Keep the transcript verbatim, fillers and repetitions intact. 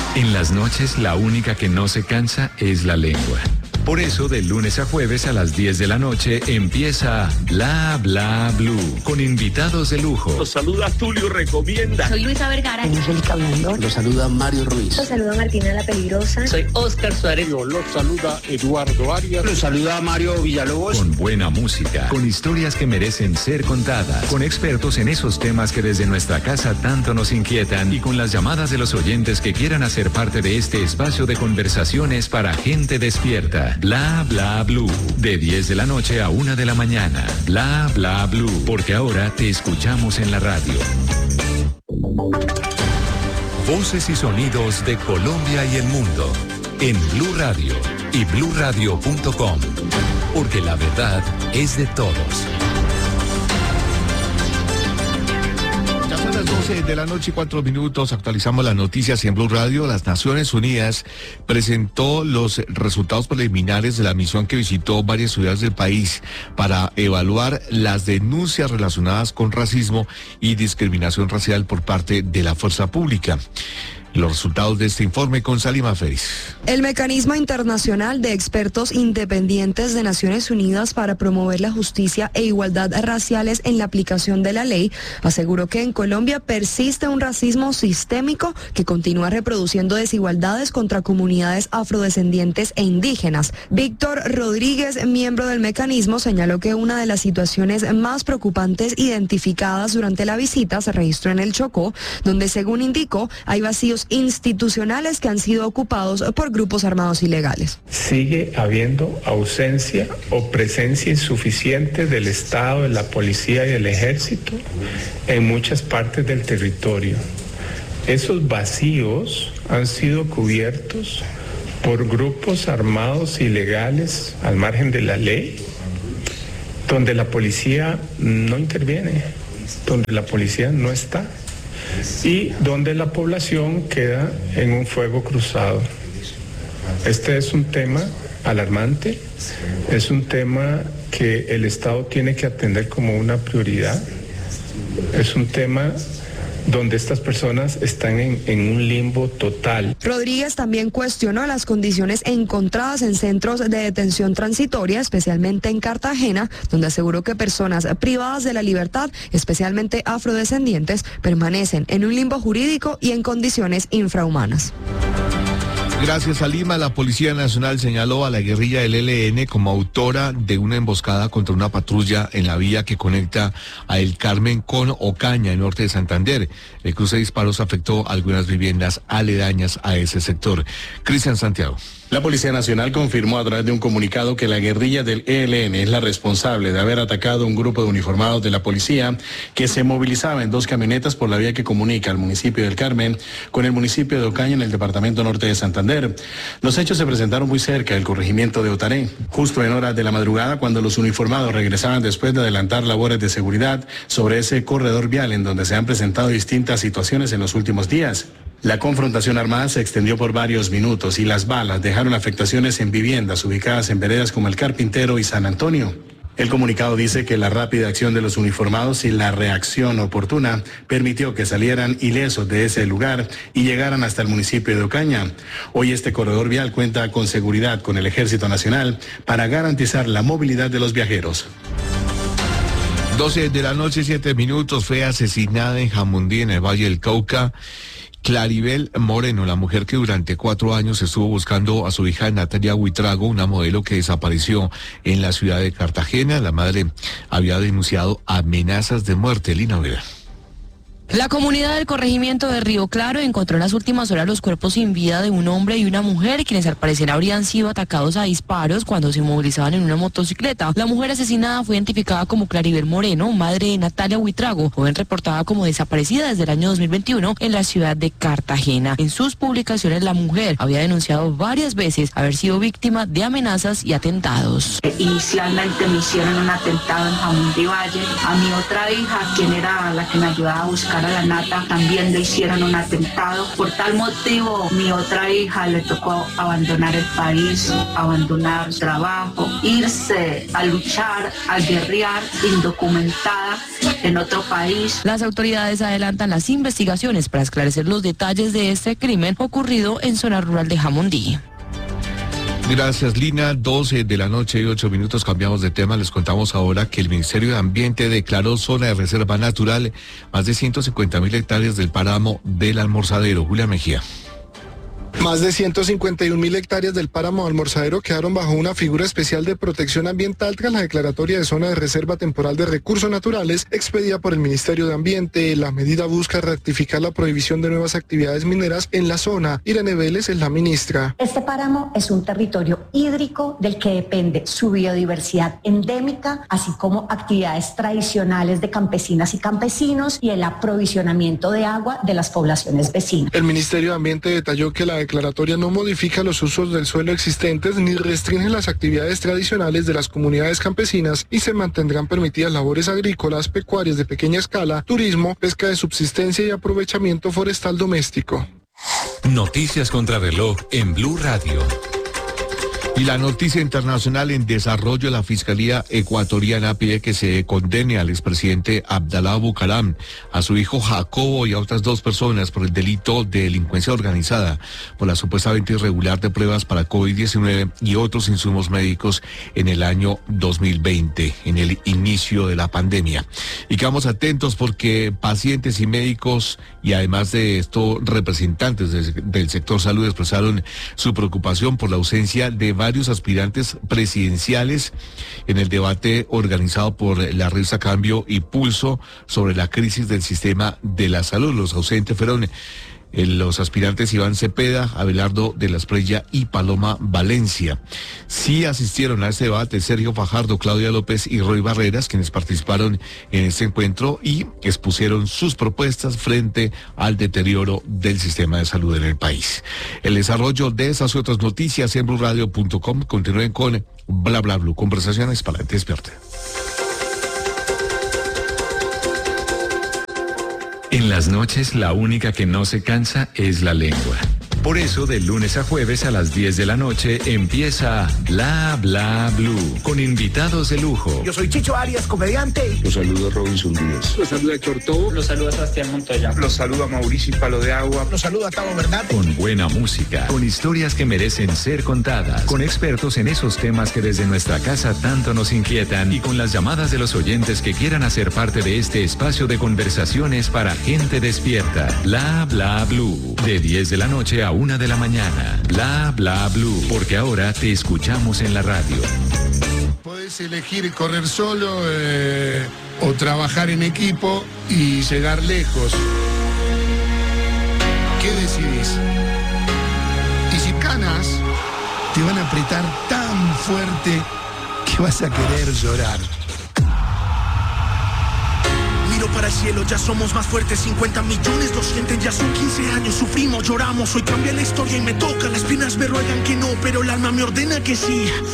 En las noches, la única que no se cansa es la lengua. Por eso, de lunes a jueves a las diez de la noche empieza Bla Bla Blue con invitados de lujo. Los saluda Tulio Recomienda. Soy Luisa Vergara. Angélica Blandón. Los saluda Mario Ruiz. Los saluda Martina La Peligrosa. Soy Oscar Suárez. Los saluda Eduardo Arias. Los saluda Mario Villalobos. Con buena música, con historias que merecen ser contadas, con expertos en esos temas que desde nuestra casa tanto nos inquietan y con las llamadas de los oyentes que quieran hacer parte de este espacio de conversaciones para gente despierta. Bla Bla Blue, de diez de la noche a una de la mañana. Bla Bla Blue, porque ahora te escuchamos en la radio. Voces y sonidos de Colombia y el mundo en Blue Radio y blue radio punto com, porque la verdad es de todos. doce de la noche y cuatro minutos, actualizamos las noticias en Blue Radio. Las Naciones Unidas presentó los resultados preliminares de la misión que visitó varias ciudades del país para evaluar las denuncias relacionadas con racismo y discriminación racial por parte de la fuerza pública. Los resultados de este informe con Salima Félix. El Mecanismo Internacional de Expertos Independientes de Naciones Unidas para promover la justicia e igualdad raciales en la aplicación de la ley aseguró que en Colombia persiste un racismo sistémico que continúa reproduciendo desigualdades contra comunidades afrodescendientes e indígenas. Víctor Rodríguez, miembro del mecanismo, señaló que una de las situaciones más preocupantes identificadas durante la visita se registró en el Chocó, donde, según indicó, hay vacíos institucionales que han sido ocupados por grupos armados ilegales. Sigue habiendo ausencia o presencia insuficiente del Estado, de la policía y del ejército en muchas partes del territorio. Esos vacíos han sido cubiertos por grupos armados ilegales al margen de la ley, donde la policía no interviene, donde la policía no está, y donde la población queda en un fuego cruzado. Este es un tema alarmante, es un tema que el Estado tiene que atender como una prioridad, es un tema donde estas personas están en, en un limbo total. Rodríguez también cuestionó las condiciones encontradas en centros de detención transitoria, especialmente en Cartagena, donde aseguró que personas privadas de la libertad, especialmente afrodescendientes, permanecen en un limbo jurídico y en condiciones infrahumanas. Gracias a Lima, la Policía Nacional señaló a la guerrilla del E L N como autora de una emboscada contra una patrulla en la vía que conecta a El Carmen con Ocaña, en norte de Santander. El cruce de disparos afectó algunas viviendas aledañas a ese sector. Cristian Santiago. La Policía Nacional confirmó a través de un comunicado que la guerrilla del E L N es la responsable de haber atacado a un grupo de uniformados de la policía que se movilizaba en dos camionetas por la vía que comunica al municipio del Carmen con el municipio de Ocaña en el departamento norte de Santander. Los hechos se presentaron muy cerca del corregimiento de Otaré, justo en horas de la madrugada cuando los uniformados regresaban después de adelantar labores de seguridad sobre ese corredor vial en donde se han presentado distintas situaciones en los últimos días. La confrontación armada se extendió por varios minutos y las balas dejaron afectaciones en viviendas ubicadas en veredas como El Carpintero y San Antonio. El comunicado dice que la rápida acción de los uniformados y la reacción oportuna permitió que salieran ilesos de ese lugar y llegaran hasta el municipio de Ocaña. Hoy este corredor vial cuenta con seguridad con el Ejército Nacional para garantizar la movilidad de los viajeros. doce de la noche, siete minutos, fue asesinada en Jamundí, en el Valle del Cauca, Claribel Moreno, la mujer que durante cuatro años estuvo buscando a su hija Natalia Huitrago, una modelo que desapareció en la ciudad de Cartagena. La madre había denunciado amenazas de muerte. Lina Vera. La comunidad del corregimiento de Río Claro encontró en las últimas horas los cuerpos sin vida de un hombre y una mujer, quienes al parecer habrían sido atacados a disparos cuando se movilizaban en una motocicleta. La mujer asesinada fue identificada como Claribel Moreno, madre de Natalia Huitrago, joven reportada como desaparecida desde el año dos mil veintiuno en la ciudad de Cartagena. En sus publicaciones, la mujer había denunciado varias veces haber sido víctima de amenazas y atentados. Inicialmente me hicieron un atentado en Jamundí Valle. A mi otra hija, quien era la que me ayudaba a buscar a la Nata, también le hicieron un atentado. Por tal motivo, mi otra hija le tocó abandonar el país, abandonar trabajo, irse a luchar, a guerrear, indocumentada, en otro país. Las autoridades adelantan las investigaciones para esclarecer los detalles de este crimen ocurrido en zona rural de Jamundí. Gracias, Lina. doce de la noche y ocho minutos, cambiamos de tema. Les contamos ahora que el Ministerio de Ambiente declaró zona de reserva natural más de ciento cincuenta mil hectáreas del páramo del Almorzadero. Julia Mejía. Más de ciento cincuenta y un mil hectáreas del páramo Almorzadero quedaron bajo una figura especial de protección ambiental tras la declaratoria de zona de reserva temporal de recursos naturales expedida por el Ministerio de Ambiente. La medida busca rectificar la prohibición de nuevas actividades mineras en la zona. Irene Vélez es la ministra. Este páramo es un territorio hídrico del que depende su biodiversidad endémica, así como actividades tradicionales de campesinas y campesinos y el aprovisionamiento de agua de las poblaciones vecinas. El Ministerio de Ambiente detalló que la declaratoria no modifica los usos del suelo existentes ni restringe las actividades tradicionales de las comunidades campesinas y se mantendrán permitidas labores agrícolas, pecuarias de pequeña escala, turismo, pesca de subsistencia y aprovechamiento forestal doméstico. Noticias contra reloj en Blue Radio. Y la noticia internacional en desarrollo: la Fiscalía ecuatoriana pide que se condene al expresidente Abdalá Bucaram, a su hijo Jacobo y a otras dos personas por el delito de delincuencia organizada, por la supuesta venta irregular de pruebas para COVID diecinueve y otros insumos médicos en el año dos mil veinte, en el inicio de la pandemia. Y quedamos atentos porque pacientes y médicos, y además de esto representantes de, del sector salud, expresaron su preocupación por la ausencia de varios aspirantes presidenciales en el debate organizado por la revista Cambio y Pulso sobre la crisis del sistema de la salud. Los ausentes fueron eh, los aspirantes Iván Cepeda, Abelardo de la Espriella y Paloma Valencia. Sí asistieron a este debate Sergio Fajardo, Claudia López y Roy Barreras, quienes participaron en este encuentro y expusieron sus propuestas frente al deterioro del sistema de salud en el país. El desarrollo de esas y otras noticias en blue radio punto com. Continúen con Bla Bla Blue, conversaciones para el despierte. En las noches, la única que no se cansa es la lengua. Por eso, de lunes a jueves a las diez de la noche empieza Bla Bla Blue, con invitados de lujo. Yo soy Chicho Arias, comediante. Los saluda Robinson Díaz. Los saluda Héctor Tobo. Los saluda Sebastián Montoya. Los saluda Mauricio Palo de Agua. Los saluda Tavo Bernat. Con buena música, con historias que merecen ser contadas, con expertos en esos temas que desde nuestra casa tanto nos inquietan y con las llamadas de los oyentes que quieran hacer parte de este espacio de conversaciones para gente despierta. Bla Bla Blue, de diez de la noche a una de la mañana. Bla Bla Blue, porque ahora te escuchamos en la radio. Podés elegir correr solo eh, o trabajar en equipo y llegar lejos. ¿Qué decidís? Y si ganas, te van a apretar tan fuerte que vas a querer llorar. Para el cielo, ya somos más fuertes, cincuenta millones lo sienten, ya son quince años, sufrimos, lloramos, hoy cambia la historia y me toca, las penas me ruegan que no, pero el alma me ordena que sí.